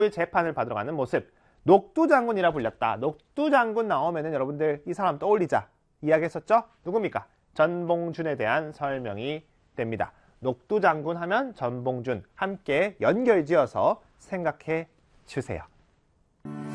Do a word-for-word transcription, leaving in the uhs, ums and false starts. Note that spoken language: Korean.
재판을 받으러 가는 모습, 녹두장군이라 불렸다. 녹두장군 나오면은 여러분들 이 사람 떠올리자 이야기했었죠? 누굽니까? 전봉준에 대한 설명이 됩니다. 녹두장군 하면 전봉준 함께 연결지어서 생각해 주세요.